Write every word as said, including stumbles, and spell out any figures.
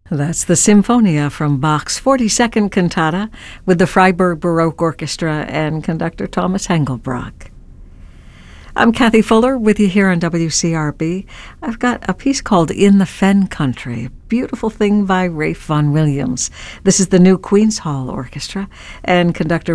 That's the Symphonia from Bach's forty-second Cantata with the Freiburg Baroque Orchestra and conductor Thomas Engelbrock. I'm Kathy Fuller with you here on W C R B. I've got a piece called In the Fen Country, a beautiful thing by Ralph Vaughan Williams. This is the new Queen's Hall Orchestra and conductor